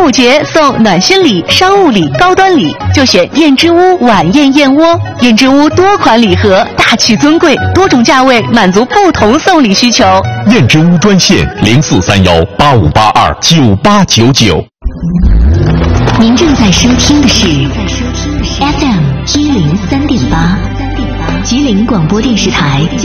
端午节送暖心礼、商务礼、高端礼，就选燕之屋晚宴燕窝。燕之屋多款礼盒，大气尊贵，多种价位，满足不同送礼需求。 燕之屋专线043185829899。 您正在收听的是 FM103.8，吉林广播电视台